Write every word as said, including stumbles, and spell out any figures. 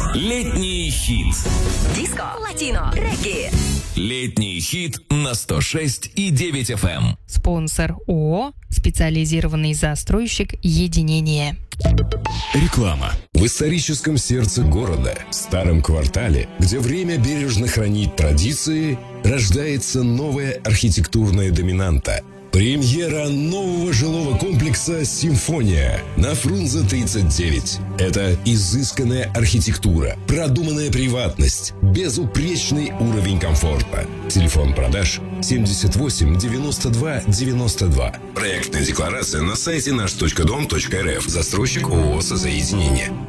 Летний хит. Диско, латино, регги. Летний хит на сто шесть и девять эф эм. Спонсор ООО «Специализированный застройщик Единение». Реклама. В историческом сердце города, старом квартале, где время бережно хранит традиции, рождается новая архитектурная доминанта. Премьера нового жилого комплекса «Симфония» на Фрунзе тридцать девять. Это изысканная архитектура, продуманная приватность, безупречный уровень комфорта. Телефон продаж семьдесят восемь девяносто два девяносто два. Проектная декларация на сайте наш точка дом точка эр эф. Застройщик ООО «Соединение».